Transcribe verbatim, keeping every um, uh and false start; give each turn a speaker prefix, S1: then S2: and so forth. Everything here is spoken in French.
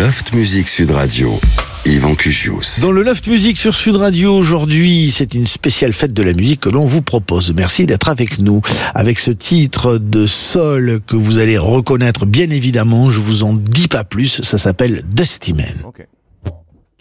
S1: Loft Music Sud Radio, Yvan Cugius.
S2: Dans le Loft Music sur Sud Radio aujourd'hui, c'est une spéciale fête de la musique que l'on vous propose. Merci d'être avec nous. Avec ce titre de sol que vous allez reconnaître bien évidemment, je vous en dis pas plus, ça s'appelle Dusty Man.
S3: Okay.